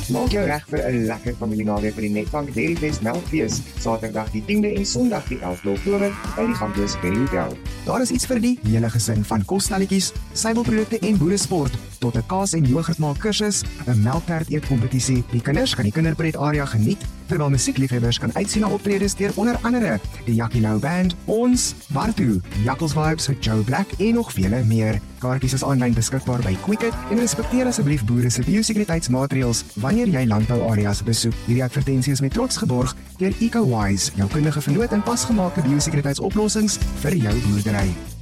Maak jou reg vir 'n lekker familienaweek by die Netbank Dairy Fest Melkfees, Saterdag die 10de en Sondag die 11de Oktober by die Gamblers Berry Hotel. Daar is iets vir die hele gesin, van kosstelletjies, suiwelprodukte en boeresport, tot 'n kaas- en yoghurtmaak kursus, 'n melktert eetkompetisie. Die kinders kan die kinderpret area geniet, terwyl musiekliefhebbers kan uitsien na optredes deur onder andere die Jackie Lou Band, ons, Bartu, Jackals Vibes, Joe Black en nog vele meer. Kaartjies is aanlyn beskikbaar by Quicket en respekteer asseblief boere se biosekuriteitsmaatreëls wanneer jy landbouareas besoek. Hierdie advertensie is met trots geborg deur EcoWise, jou kundige vernoot in pasgemaakte biosekuriteitsoplossings vir jou boerdery.